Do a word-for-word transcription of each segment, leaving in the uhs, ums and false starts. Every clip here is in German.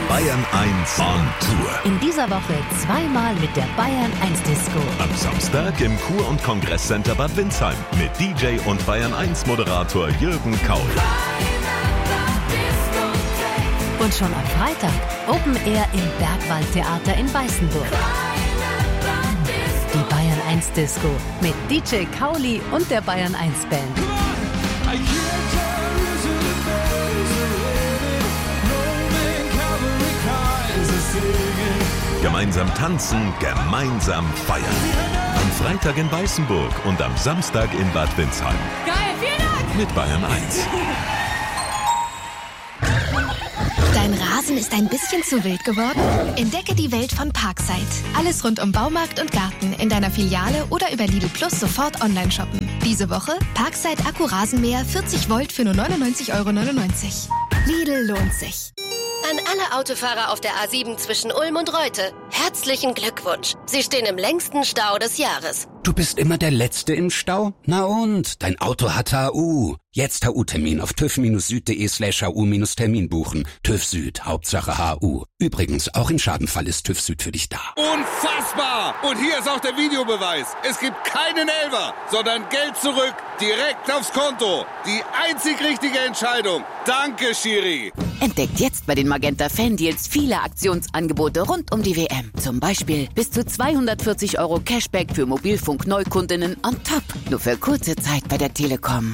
Bayern eins on Tour. In dieser Woche zweimal mit der Bayern eins Disco. Am Samstag im Kur- und Kongresscenter Bad Windsheim mit D J und Bayern eins Moderator Jürgen Kaul. Und schon am Freitag Open Air im Bergwaldtheater in Weißenburg. Die Bayern eins Disco mit D J Kauli und der Bayern eins Band. Gemeinsam tanzen, gemeinsam feiern. Am Freitag in Weißenburg und am Samstag in Bad Windsheim. Geil, vielen Dank! Mit Bayern eins. Dein Rasen ist ein bisschen zu wild geworden? Entdecke die Welt von Parkside. Alles rund um Baumarkt und Garten in deiner Filiale oder über Lidl Plus sofort online shoppen. Diese Woche Parkside Akku-Rasenmäher vierzig Volt für nur neunundneunzig Euro neunundneunzig. Lidl lohnt sich. An alle Autofahrer auf der A sieben zwischen Ulm und Reute, herzlichen Glückwunsch. Sie stehen im längsten Stau des Jahres. Du bist immer der Letzte im Stau? Na und? Dein Auto hat H U. Jetzt H U-Termin auf tüv-süd.de slash hu-termin buchen. TÜV Süd, Hauptsache H U. Übrigens, auch im Schadenfall ist TÜV Süd für dich da. Unfassbar! Und hier ist auch der Videobeweis. Es gibt keinen Elfer, sondern Geld zurück, direkt aufs Konto. Die einzig richtige Entscheidung. Danke, Schiri. Entdeckt jetzt bei den Magenta Fan-Deals viele Aktionsangebote rund um die W M. Zum Beispiel bis zu zweihundertvierzig Euro Cashback für Mobilfunk-Neukundinnen on top. Nur für kurze Zeit bei der Telekom.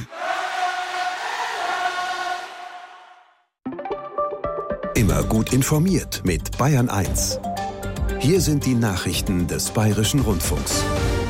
Immer gut informiert mit Bayern eins. Hier sind die Nachrichten des Bayerischen Rundfunks.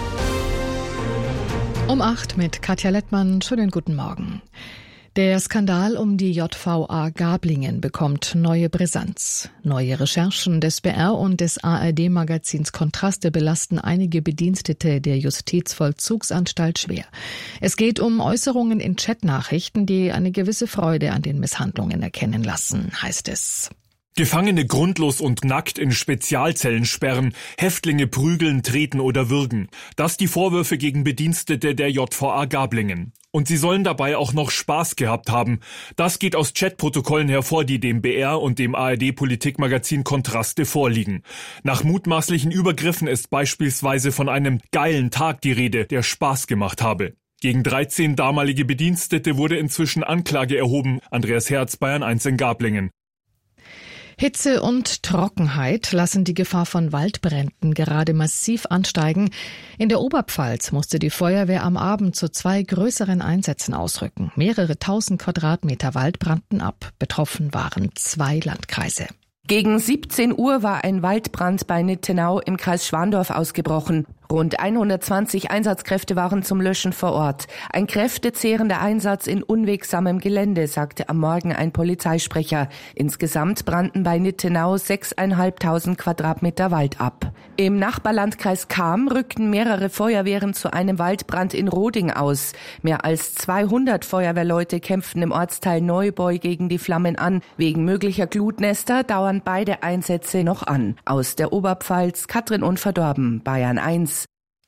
Um acht mit Katja Lettmann. Schönen guten Morgen. Der Skandal um die J V A Gablingen bekommt neue Brisanz. Neue Recherchen des B R und des A R D-Magazins Kontraste belasten einige Bedienstete der Justizvollzugsanstalt schwer. Es geht um Äußerungen in Chatnachrichten, die eine gewisse Freude an den Misshandlungen erkennen lassen, heißt es. Gefangene grundlos und nackt in Spezialzellen sperren, Häftlinge prügeln, treten oder würgen. Das die Vorwürfe gegen Bedienstete der J V A Gablingen. Und sie sollen dabei auch noch Spaß gehabt haben. Das geht aus Chatprotokollen hervor, die dem B R und dem A R D-Politikmagazin Kontraste vorliegen. Nach mutmaßlichen Übergriffen ist beispielsweise von einem geilen Tag die Rede, der Spaß gemacht habe. Gegen dreizehn damalige Bedienstete wurde inzwischen Anklage erhoben. Andreas Herz, Bayern eins in Gablingen. Hitze und Trockenheit lassen die Gefahr von Waldbränden gerade massiv ansteigen. In der Oberpfalz musste die Feuerwehr am Abend zu zwei größeren Einsätzen ausrücken. Mehrere tausend Quadratmeter Wald brannten ab. Betroffen waren zwei Landkreise. Gegen siebzehn Uhr war ein Waldbrand bei Nittenau im Kreis Schwandorf ausgebrochen. Rund hundertzwanzig Einsatzkräfte waren zum Löschen vor Ort. Ein kräftezehrender Einsatz in unwegsamem Gelände, sagte am Morgen ein Polizeisprecher. Insgesamt brannten bei Nittenau sechstausendfünfhundert Quadratmeter Wald ab. Im Nachbarlandkreis Cham rückten mehrere Feuerwehren zu einem Waldbrand in Roding aus. Mehr als zweihundert Feuerwehrleute kämpften im Ortsteil Neubeu gegen die Flammen an. Wegen möglicher Glutnester dauern beide Einsätze noch an. Aus der Oberpfalz, Katrin Unverdorben, Bayern eins.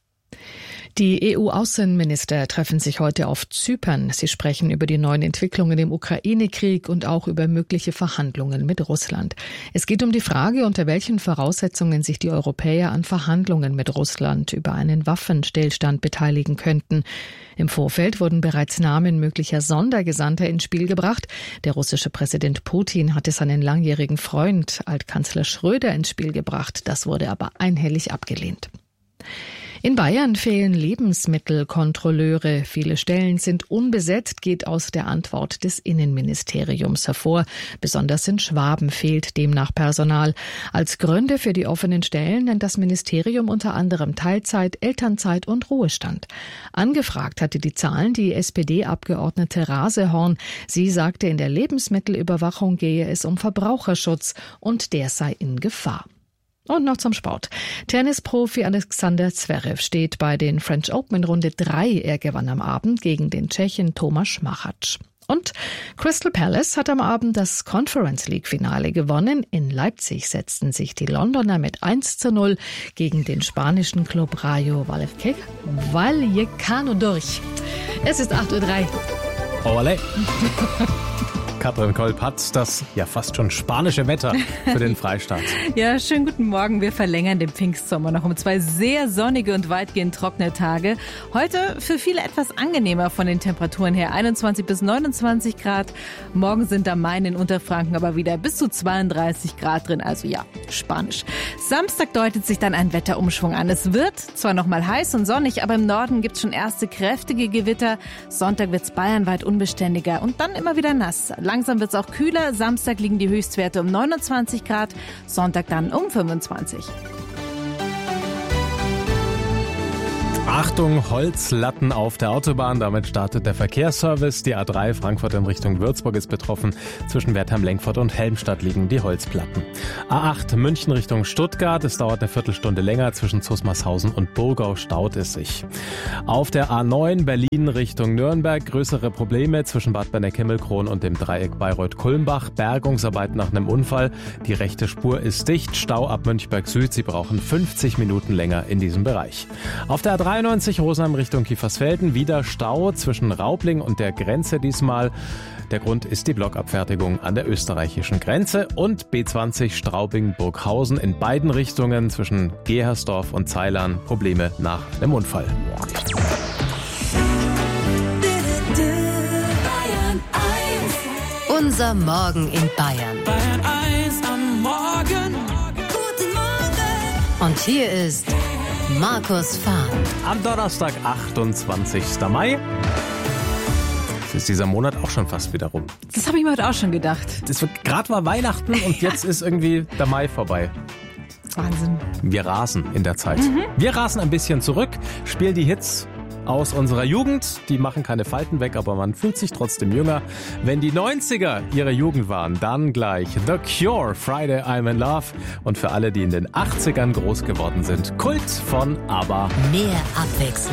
Die E U-Außenminister treffen sich heute auf Zypern. Sie sprechen über die neuen Entwicklungen im Ukraine-Krieg und auch über mögliche Verhandlungen mit Russland. Es geht um die Frage, unter welchen Voraussetzungen sich die Europäer an Verhandlungen mit Russland über einen Waffenstillstand beteiligen könnten. Im Vorfeld wurden bereits Namen möglicher Sondergesandter ins Spiel gebracht. Der russische Präsident Putin hatte seinen langjährigen Freund, Altkanzler Schröder, ins Spiel gebracht. Das wurde aber einhellig abgelehnt. In Bayern fehlen Lebensmittelkontrolleure. Viele Stellen sind unbesetzt, geht aus der Antwort des Innenministeriums hervor. Besonders in Schwaben fehlt demnach Personal. Als Gründe für die offenen Stellen nennt das Ministerium unter anderem Teilzeit, Elternzeit und Ruhestand. Angefragt hatte die Zahlen die S P D-Abgeordnete Rasehorn. Sie sagte, in der Lebensmittelüberwachung gehe es um Verbraucherschutz und der sei in Gefahr. Und noch zum Sport. Tennisprofi Alexander Zverev steht bei den French Open in Runde drei. Er gewann am Abend gegen den Tschechen Tomáš Machač. Und Crystal Palace hat am Abend das Conference League Finale gewonnen. In Leipzig setzten sich die Londoner mit eins zu null gegen den spanischen Club Rayo Vallecano durch. Es ist acht Uhr drei. Olé. Katrin Kolb hat das ja fast schon spanische Wetter für den Freistaat. Ja, schönen guten Morgen. Wir verlängern den Pfingstsommer noch um zwei sehr sonnige und weitgehend trockene Tage. Heute für viele etwas angenehmer von den Temperaturen her. einundzwanzig bis neunundzwanzig Grad. Morgen sind am Main in Unterfranken aber wieder bis zu zweiunddreißig Grad drin. Also ja, spanisch. Samstag deutet sich dann ein Wetterumschwung an. Es wird zwar noch mal heiß und sonnig, aber im Norden gibt es schon erste kräftige Gewitter. Sonntag wird es bayernweit unbeständiger und dann immer wieder nass. Langsam wird es auch kühler. Samstag liegen die Höchstwerte um neunundzwanzig Grad, Sonntag dann um fünfundzwanzig. Achtung, Holzlatten auf der Autobahn. Damit startet der Verkehrsservice. Die A drei Frankfurt in Richtung Würzburg ist betroffen. Zwischen Wertheim-Lenkfurt und Helmstadt liegen die Holzplatten. A acht München Richtung Stuttgart. Es dauert eine Viertelstunde länger. Zwischen Zusmarshausen und Burgau staut es sich. Auf der A neun Berlin Richtung Nürnberg größere Probleme zwischen Bad Benneck-Himmelkron und dem Dreieck Bayreuth-Kulmbach. Bergungsarbeit nach einem Unfall. Die rechte Spur ist dicht. Stau ab Münchberg Süd. Sie brauchen fünfzig Minuten länger in diesem Bereich. Auf der A dreiundneunzig Rosenheim Richtung Kiefersfelden wieder Stau zwischen Raubling und der Grenze diesmal. Der Grund ist die Blockabfertigung an der österreichischen Grenze. Und B zwanzig Straubing-Burghausen in beiden Richtungen zwischen Gehersdorf und Zeilern Probleme nach einem Unfall. Unser Morgen in Bayern. Bayern eins am Morgen. Guten Morgen. Und hier ist Markus Fahr. Am Donnerstag, achtundzwanzigsten Mai. Jetzt ist dieser Monat auch schon fast wieder rum. Das habe ich mir heute auch schon gedacht. Es wird gerade mal Weihnachten und jetzt ist irgendwie der Mai vorbei. Wahnsinn. Wir rasen in der Zeit. Mhm. Wir rasen ein bisschen zurück, spielen die Hits aus unserer Jugend. Die machen keine Falten weg, aber man fühlt sich trotzdem jünger. Wenn die neunziger ihre Jugend waren, dann gleich The Cure, Friday I'm in Love. Und für alle, die in den achtzigern groß geworden sind, Kult von ABBA. Mehr Abwechslung.